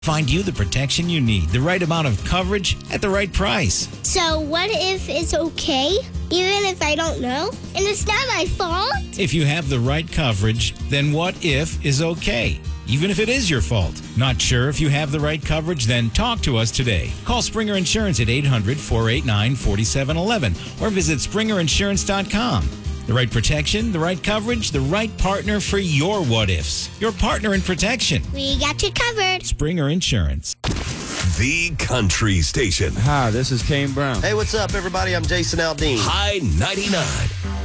Find you the protection you need, the right amount of coverage at the right price. So what if it's okay, even if I don't know? And it's not my fault? If you have the right coverage, then what if is okay, even if it is your fault. Not sure if you have the right coverage? Then talk to us today. Call Springer Insurance at 800-489-4711 or visit springerinsurance.com. The right protection, the right coverage, the right partner for your what-ifs. Your partner in protection. We got you covered. Springer Insurance. The Country Station. Hi, this is Kane Brown. Hey, what's up, everybody? I'm Jason Aldean. High 99.